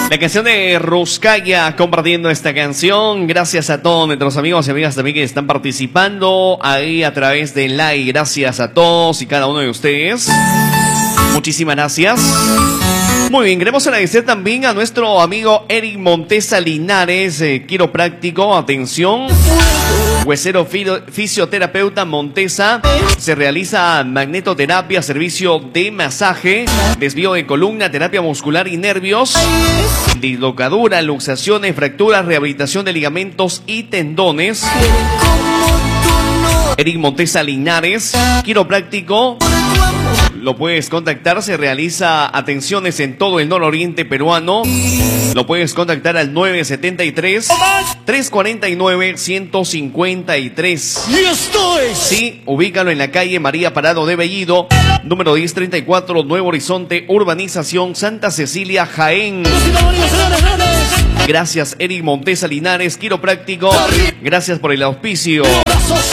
La canción de Ruskaya compartiendo esta canción. Gracias a todos nuestros amigos y amigas también que están participando ahí a través de like. Gracias a todos y cada uno de ustedes. Muchísimas gracias. Muy bien, queremos agradecer también a nuestro amigo Eric Montesa Linares, quiropráctico, atención, huesero fisioterapeuta Montesa. Se realiza magnetoterapia, servicio de masaje, desvío de columna, terapia muscular y nervios, dislocadura, luxaciones, fracturas, rehabilitación de ligamentos y tendones. Eric Montesa Linares, quiropráctico. Lo puedes contactar, se realiza atenciones en todo el nororiente peruano. Lo puedes contactar al 973-349-153. ¡Y esto es! Sí, ubícalo en la calle María Parado de Bellido, número 1034, Nuevo Horizonte, Urbanización Santa Cecilia, Jaén. Gracias, Eric Montesa Linares, quiropráctico. Gracias por el auspicio.